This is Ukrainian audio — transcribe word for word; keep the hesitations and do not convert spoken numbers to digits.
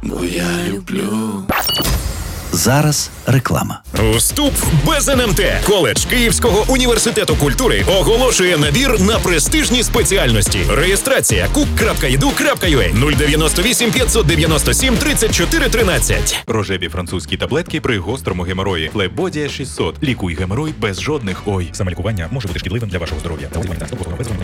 бо я люблю. Зараз реклама. Вступ без ен ем те. Коледж Київського університету культури оголошує набір на престижні спеціальності. Реєстрація кук крапка і ді ю крапка ю а нуль дев'яносто вісім п'ятсот дев'яносто сім тридцять чотири тринадцять. Рожеві французькі таблетки при гострому геморої. Флебодія шістсот. Лікуй геморой без жодних ой. Самолікування може бути шкідливим для вашого здоров'я.